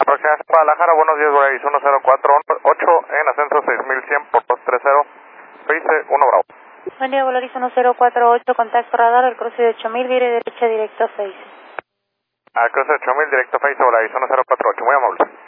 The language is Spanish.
Aproximación Guadalajara, buenos días, Volaris 1048 en ascenso 6100 por 230, Face 1 Bravo. Buen día, Volaris 1048, contacto radar, el cruce de 8000, vire derecha directo a Face. Al cruce de 8000, directo Face, Volaris 1048, muy amable.